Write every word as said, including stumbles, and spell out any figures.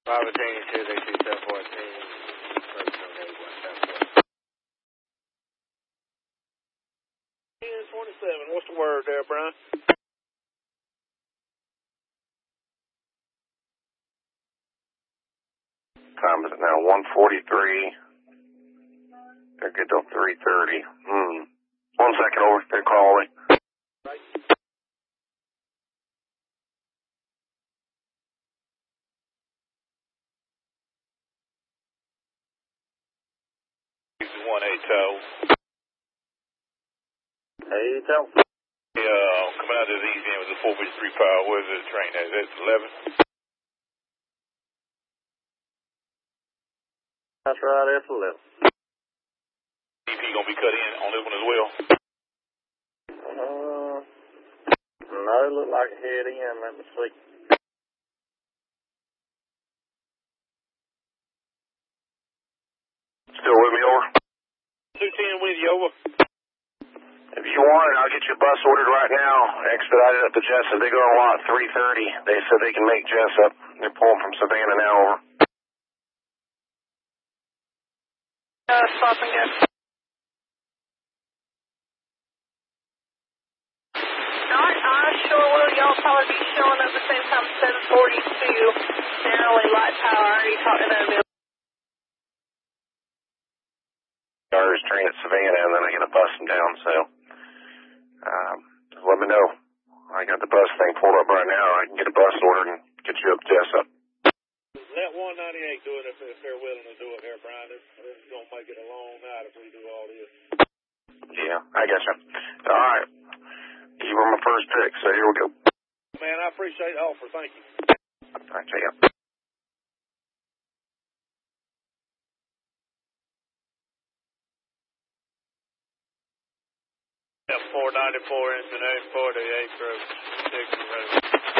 Bravo Tango two, they two seven fourteen. ten twenty-seven, what's the word there, Brian? Time is it now? one forty-three. They're good till three thirty. Hmm. One second over. They're calling. Right. one eight tow. Hey, tell. Yeah, uh, coming out of the east end with the four fifty-three power. Where's the train at? That's eleven. That's right, that's eleven. E P gonna be cut in on this one as well? Uh, no, it look like a head in. Let me see. Still with me, over? two ten with you, over. If you want it, I'll get you a bus ordered right now. Expedited up to Jessup. They go on lot three thirty. They said they can make Jessup. They're pulling from Savannah now, over. Uh, stop and go. Not, I'm sure will y'all probably be showing up at the same time, seven forty-two. Generally light power. I already talked to them. Ours train at Savannah, and then I get a bus them down, so um, just let me know. I got the bus thing pulled up right now. I can get a bus ordered and get you up to Jessup. Let one ninety-eight do it if, if they're willing to do it there, Brian. This is going to make it a long night if we do all this. Yeah, I got you. All right. You were my first pick, so here we go. Man, I appreciate the offer. Thank you. All right, see ya. four ninety-four, engine eight forty, eight group, six, ready.